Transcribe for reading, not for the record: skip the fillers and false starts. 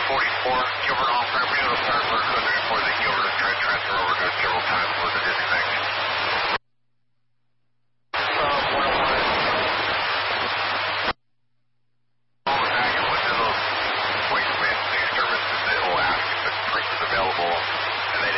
44, Gilbert off-ramp, Reno to start, we're going to report that Gilbert is trying to transfer over to Gilbert time for the